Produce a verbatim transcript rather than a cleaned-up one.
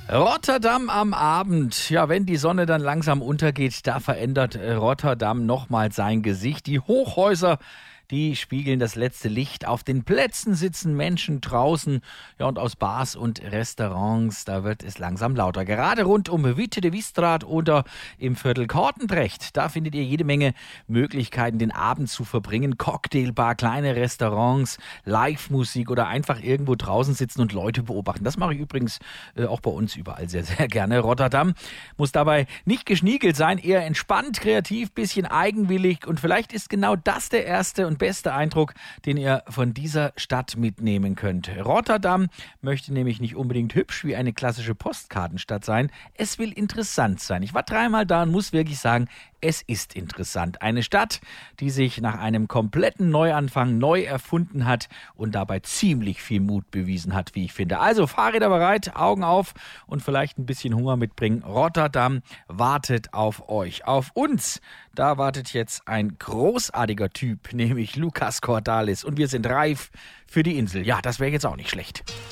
Rotterdam am Abend. Ja, wenn die Sonne dann langsam untergeht, da verändert Rotterdam nochmal sein Gesicht. Die Hochhäuser, die spiegeln das letzte Licht. Auf den Plätzen sitzen Menschen draußen. Ja, und aus Bars und Restaurants, da wird es langsam lauter. Gerade rund um Witte de Wiestraat oder im Viertel Kortendrecht, da findet ihr jede Menge Möglichkeiten, den Abend zu verbringen. Cocktailbar, kleine Restaurants, Live-Musik oder einfach irgendwo draußen sitzen und Leute beobachten. Das mache ich übrigens äh, auch bei uns überall sehr, sehr gerne. Rotterdam muss dabei nicht geschniegelt sein, eher entspannt, kreativ, bisschen eigenwillig. Und vielleicht ist genau das der erste und beste Eindruck, den ihr von dieser Stadt mitnehmen könnt. Rotterdam möchte nämlich nicht unbedingt hübsch wie eine klassische Postkartenstadt sein. Es will interessant sein. Ich war dreimal da und muss wirklich sagen, es ist interessant. Eine Stadt, die sich nach einem kompletten Neuanfang neu erfunden hat und dabei ziemlich viel Mut bewiesen hat, wie ich finde. Also Fahrräder bereit, Augen auf und vielleicht ein bisschen Hunger mitbringen. Rotterdam wartet auf euch, auf uns. Da wartet jetzt ein großartiger Typ, nämlich Lukas Cordalis. Und wir sind reif für die Insel. Ja, das wäre jetzt auch nicht schlecht.